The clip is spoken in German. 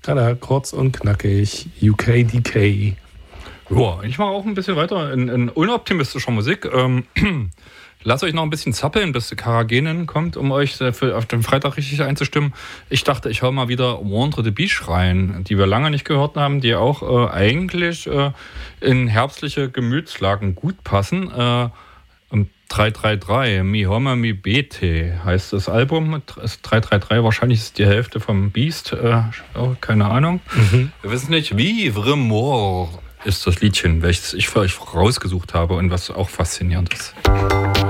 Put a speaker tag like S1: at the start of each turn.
S1: Tada, kurz und knackig. UKDK.
S2: Ja, ich mache auch ein bisschen weiter in unoptimistischer Musik. Lasst euch noch ein bisschen zappeln, bis Karagenen kommt, um euch auf den Freitag richtig einzustimmen. Ich dachte, ich hau mal wieder Wander the Beach rein, die wir lange nicht gehört haben, die auch eigentlich in herbstliche Gemütslagen gut passen. 333, Mi Homa Mi Bete heißt das Album. 333, wahrscheinlich ist die Hälfte vom Beast. Keine Ahnung. Wir wissen nicht. Vivre Mort ist das Liedchen, welches ich für euch rausgesucht habe und was auch faszinierend ist.